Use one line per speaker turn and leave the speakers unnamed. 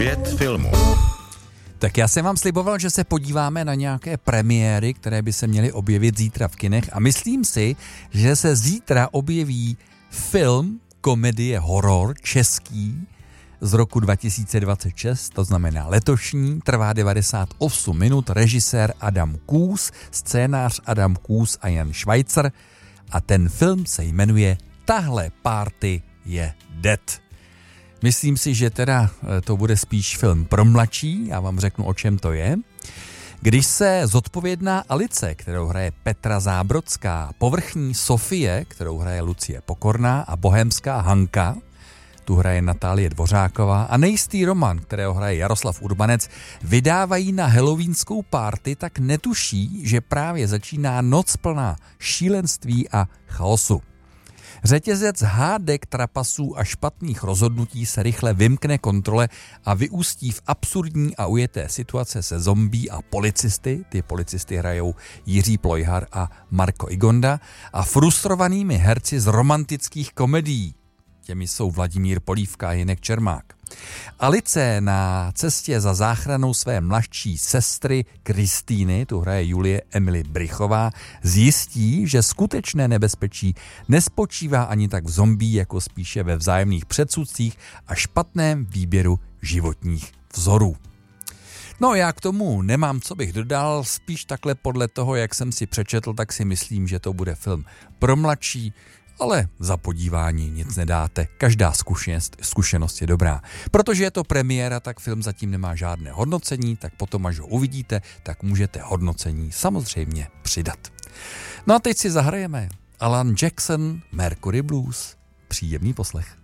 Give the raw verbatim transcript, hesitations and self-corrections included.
Svět filmu.
Tak já jsem vám sliboval, že se podíváme na nějaké premiéry, které by se měly objevit zítra v kinech a myslím si, že se zítra objeví film, komedie, horor český z roku dva tisíce dvacet šest, to znamená letošní, trvá devadesát osm minut, režisér Adam Kůs, scénář Adam Kůs a Jan Švajcar a ten film se jmenuje Tahle party je dead. Myslím si, že teda to bude spíš film pro mladší, já vám řeknu, o čem to je. Když se zodpovědná Alice, kterou hraje Petra Zábrodská, povrchní Sofie, kterou hraje Lucie Pokorná a bohemská Hanka, tu hraje Natálie Dvořáková, a nejistý Roman, kterého hraje Jaroslav Urbanec, vydávají na halloweenskou party, tak netuší, že právě začíná noc plná šílenství a chaosu. Řetězec hádek, trapasů a špatných rozhodnutí se rychle vymkne kontrole a vyústí v absurdní a ujeté situace se zombí a policisty, ty policisty hrajou Jiří Plojhar a Marko Igonda, a frustrovanými herci z romantických komedií. Těmi jsou Vladimír Polívka a Jinek Čermák. Alice na cestě za záchranou své mladší sestry Kristýny, tu hraje Julie Emily Brychová, zjistí, že skutečné nebezpečí nespočívá ani tak v zombí, jako spíše ve vzájemných předsudcích a špatném výběru životních vzorů. No, já k tomu nemám, co bych dodal, spíš takhle podle toho, jak jsem si přečetl, tak si myslím, že to bude film pro mladší, ale za podívání nic nedáte. Každá zkušenost, zkušenost je dobrá. Protože je to premiéra, tak film zatím nemá žádné hodnocení, tak potom, až ho uvidíte, tak můžete hodnocení samozřejmě přidat. No a teď si zahrajeme Alan Jackson, Mercury Blues. Příjemný poslech.